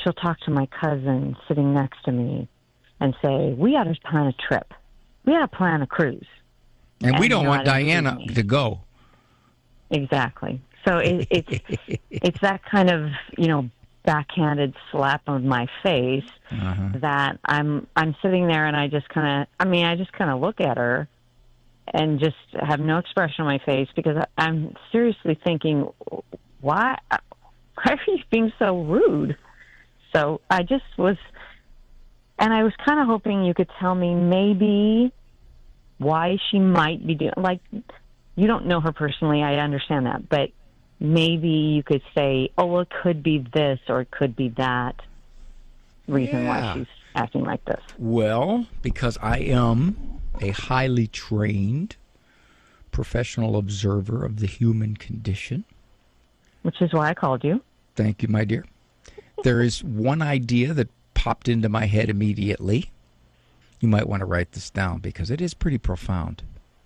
she'll talk to my cousin sitting next to me and say, we ought to plan a trip. We ought to plan a cruise. And we don't want that Diana to go. Exactly. So it's that kind of, backhanded slap on my face that I'm sitting there and I just kind of look at her and just have no expression on my face because I'm seriously thinking, why are you being so rude? So I just was, and I was kind of hoping you could tell me maybe why she might be doing, like, you don't know her personally, I understand that, but maybe you could say, oh, well, it could be this or it could be that reason why she's acting like this. Well, because I am a highly trained professional observer of the human condition. Which is why I called you. Thank you, my dear. There is one idea that popped into my head immediately. You might want to write this down because it is pretty profound.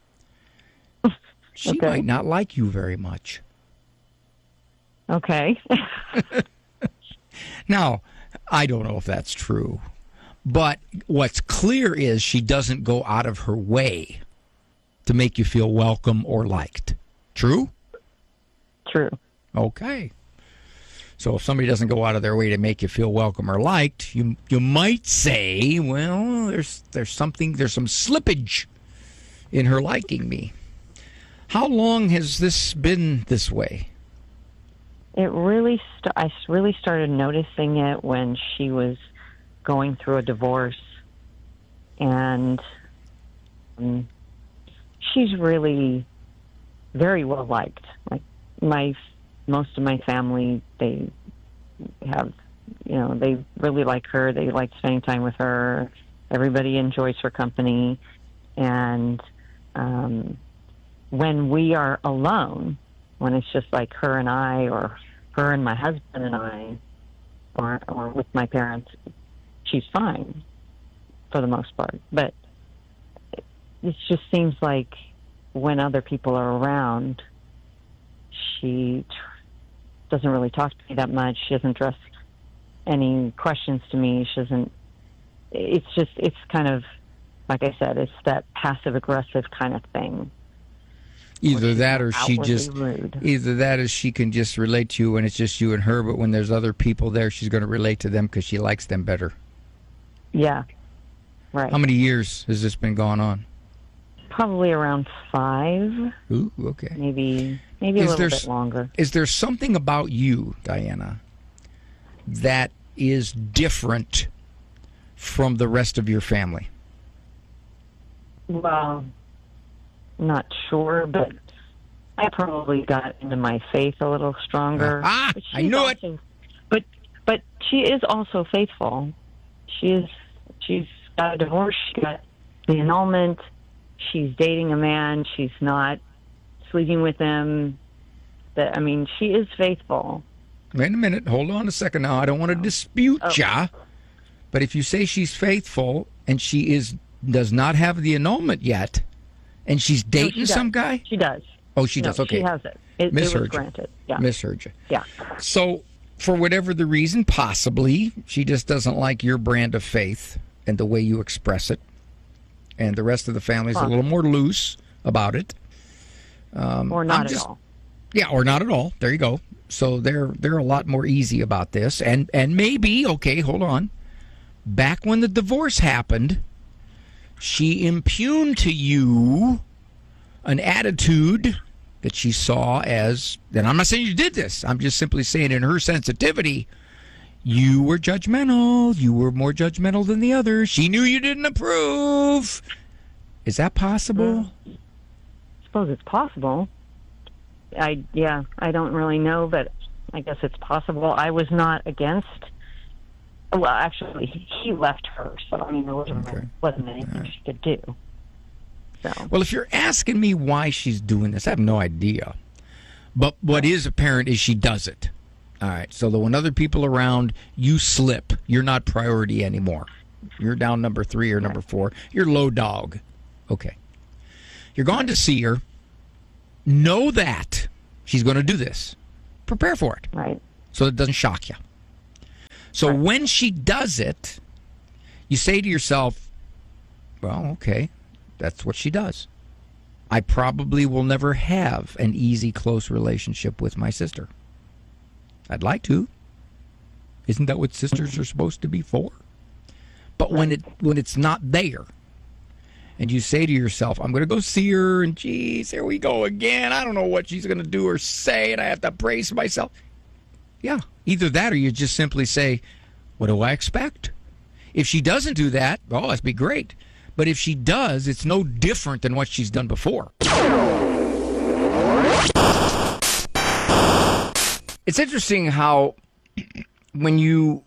She might not like you very much. Okay. Now, I don't know if that's true, but what's clear is she doesn't go out of her way to make you feel welcome or liked. True? True. Okay. So if somebody doesn't go out of their way to make you feel welcome or liked, you might say, well, there's some slippage in her liking me. How long has this been this way? It really, I really started noticing it when she was going through a divorce, and she's really very well liked. Like most of my family, they have, they really like her. They like spending time with her. Everybody enjoys her company, and when we are alone, when it's just like her and I, or her and my husband and I, or with my parents, she's fine for the most part. But it just seems like when other people are around, she doesn't really talk to me that much. She doesn't address any questions to me. She doesn't. It's kind of, like I said, it's that passive aggressive kind of thing. Either that or she can just relate to you when it's just you and her, but when there's other people there, she's going to relate to them because she likes them better. Yeah, right. How many years has this been going on? Probably around 5. Ooh, okay. Maybe a little bit longer. Is there something about you, Diana, that is different from the rest of your family? Well, not sure, but I probably got into my faith a little stronger. I knew it. But she is also faithful. She's got a divorce. She got the annulment. She's dating a man. She's not sleeping with him. She is faithful. Wait a minute. Hold on a second now. I don't want to dispute ya. But if you say she's faithful and she does not have the annulment yet, and she's dating some guy? She does. Oh, she does. Okay. She has it. It was granted. Yeah. Misheard you. Yeah. So, for whatever the reason, possibly, she just doesn't like your brand of faith and the way you express it. And the rest of the family's a little more loose about it. Or not at all. Yeah, or not at all. There you go. So they're a lot more easy about this. And maybe, okay, hold on. Back when the divorce happened, she impugned to you an attitude that she saw as, and I'm not saying you did this, I'm just simply saying in her sensitivity, you were judgmental. You were more judgmental than the others. She knew you didn't approve. Is that possible? I suppose it's possible. I don't really know, but I guess it's possible. I was not against. Well, actually, he left her, so there wasn't anything she could do. So. Well, if you're asking me why she's doing this, I have no idea. But what is apparent is she does it. All right, so that when other people are around, you slip. You're not priority anymore. You're down number 3 or number 4. You're low dog. Okay. You're going to see her. Know that she's going to do this. Prepare for it. Right. So it doesn't shock you. So when she does it, you say to yourself, well, okay, that's what she does. I probably will never have an easy, close relationship with my sister. I'd like to. Isn't that what sisters are supposed to be for? But when it's not there, and you say to yourself, I'm going to go see her, and geez, here we go again. I don't know what she's going to do or say, and I have to brace myself. Yeah, either that or you just simply say, what do I expect? If she doesn't do that, oh, that'd be great. But if she does, it's no different than what she's done before. It's interesting how when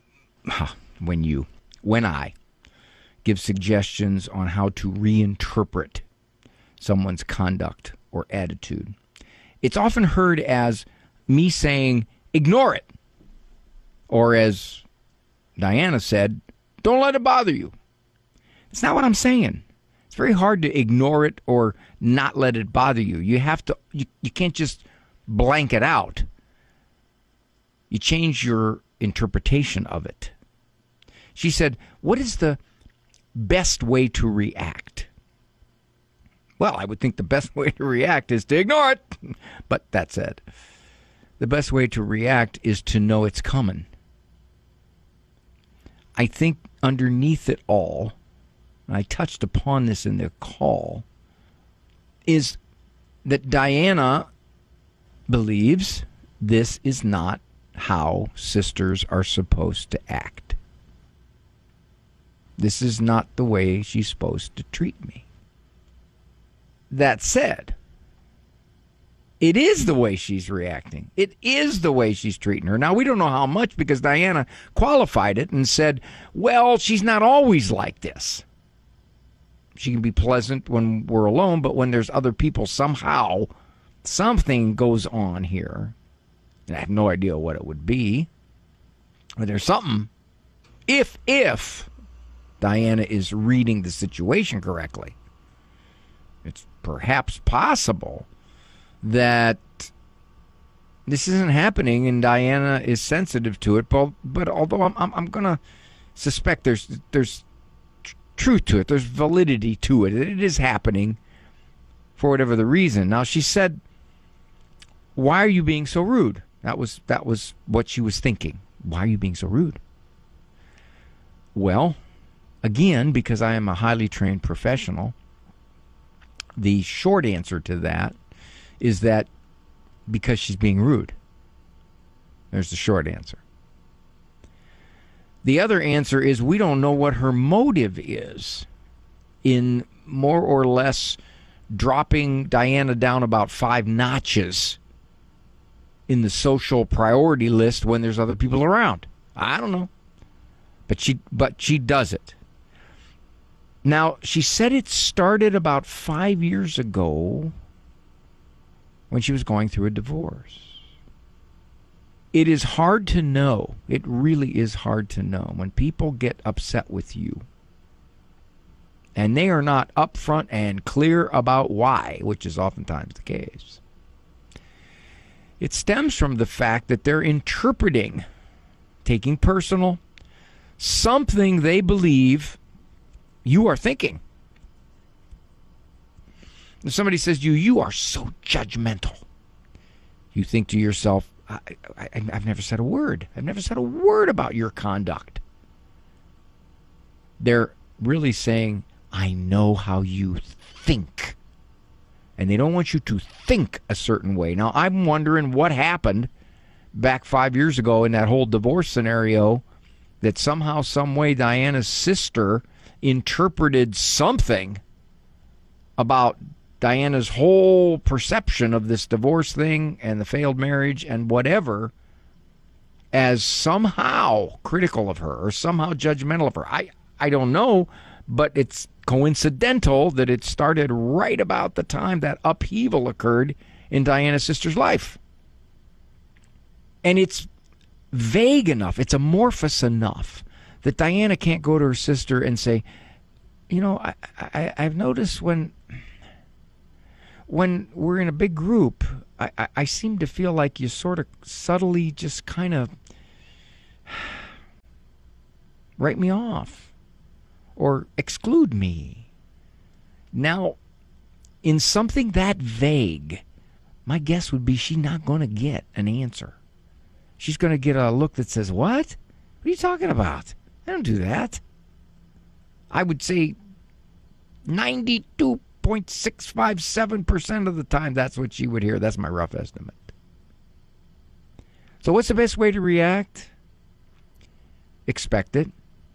I give suggestions on how to reinterpret someone's conduct or attitude, it's often heard as me saying, ignore it. Or as Diana said, don't let it bother you. It's not what I'm saying. It's very hard to ignore it or not let it bother you. You have to. You can't just blank it out. You change your interpretation of it. She said, what is the best way to react? Well, I would think the best way to react is to ignore it. But that said, the best way to react is to know it's coming. I think underneath it all, and I touched upon this in the call, is that Diana believes this is not how sisters are supposed to act. This is not the way she's supposed to treat me. That said, it is the way she's reacting. It is the way she's treating her. Now, we don't know how much because Diana qualified it and said, well, she's not always like this. She can be pleasant when we're alone, but when there's other people, somehow something goes on here. And I have no idea what it would be. But there's something. If Diana is reading the situation correctly, it's perhaps possible that this isn't happening and Diana is sensitive to it. But although I'm going to suspect there's truth to it, there's validity to it. It is happening for whatever the reason. Now, she said, why are you being so rude? That was what she was thinking. Why are you being so rude? Well, again, because I am a highly trained professional, the short answer to that is that because she's being rude. There's the short answer. The other answer is we don't know what her motive is in more or less dropping Diana down about 5 notches in the social priority list when there's other people around. I don't know. But she does it. Now, she said it started about 5 years ago when she was going through a divorce. It is hard to know. It really is hard to know when people get upset with you and they are not upfront and clear about why, which is oftentimes the case. It stems from the fact that they're interpreting, taking personal, something they believe you are thinking. If somebody says to you, you are so judgmental, you think to yourself, I've never said a word. I've never said a word about your conduct. They're really saying, I know how you think. And they don't want you to think a certain way. Now, I'm wondering what happened back 5 years ago in that whole divorce scenario that somehow, some way, Diana's sister interpreted something about Diana's whole perception of this divorce thing and the failed marriage and whatever as somehow critical of her or somehow judgmental of her. I don't know, but it's coincidental that it started right about the time that upheaval occurred in Diana's sister's life. And it's vague enough, it's amorphous enough that Diana can't go to her sister and say, you know, I've noticed when we're in a big group, I seem to feel like you sort of subtly just kind of write me off or exclude me. Now, in something that vague, my guess would be she's not going to get an answer. She's going to get a look that says, what? What are you talking about? I don't do that. I would say 92.657% of the time that's what she would hear. That's my rough estimate. So what's the best way to react? Expect it.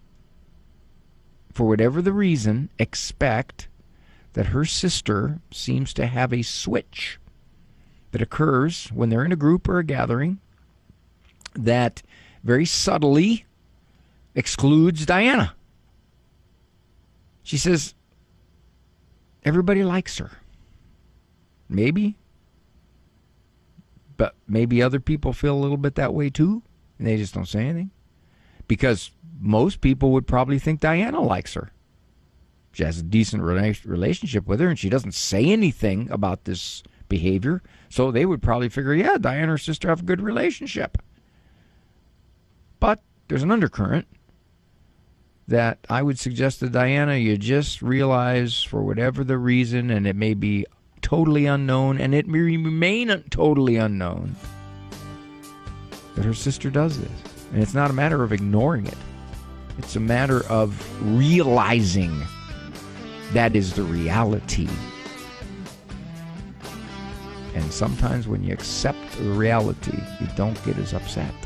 For whatever the reason, expect that her sister seems to have a switch that occurs when they're in a group or a gathering that very subtly excludes Diana. She says, everybody likes her. Maybe. But maybe other people feel a little bit that way too, and they just don't say anything. Because most people would probably think Diana likes her. She has a decent relationship with her, and she doesn't say anything about this behavior. So they would probably figure, yeah, Diana and her sister have a good relationship. But there's an undercurrent that I would suggest to Diana, you just realize for whatever the reason, and it may be totally unknown, and it may remain totally unknown, that her sister does this. And it's not a matter of ignoring it. It's a matter of realizing that is the reality. And sometimes when you accept the reality, you don't get as upset.